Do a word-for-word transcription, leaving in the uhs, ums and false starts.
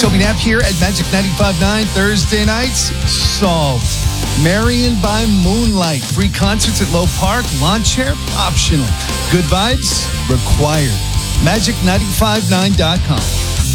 Toby Knapp here at Magic ninety-five point nine Thursday nights. Solved. Marion by Moonlight. Free concerts at Low Park. Lawn chair optional. Good vibes required. magic nine five nine dot com.